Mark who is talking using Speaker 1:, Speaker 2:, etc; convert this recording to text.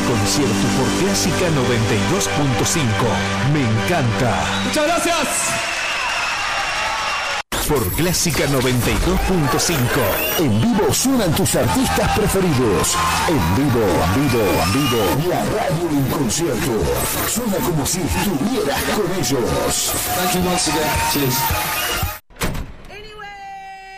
Speaker 1: concierto por Clásica 92.5. Me encanta.
Speaker 2: ¡Muchas gracias!
Speaker 1: Por Clásica 92.5. En vivo suenan tus artistas preferidos. En vivo, la radio en concierto. Suena como si estuvieras con ellos.
Speaker 2: Thank you once again. Cheers.